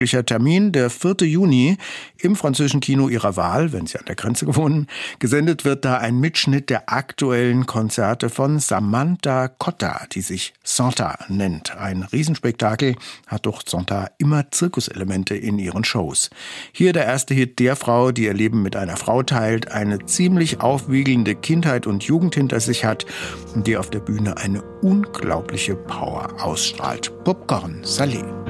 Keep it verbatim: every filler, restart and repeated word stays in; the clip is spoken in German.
Termin, der vierte Juni, im französischen Kino Ihrer Wahl, wenn Sie an der Grenze wohnen. Gesendet wird da ein Mitschnitt der aktuellen Konzerte von Samantha Cotta, die sich Santa nennt. Ein Riesenspektakel, hat doch Santa immer Zirkuselemente in ihren Shows. Hier der erste Hit der Frau, die ihr Leben mit einer Frau teilt, eine ziemlich aufwiegelnde Kindheit und Jugend hinter sich hat und die auf der Bühne eine unglaubliche Power ausstrahlt. Popcorn Salé.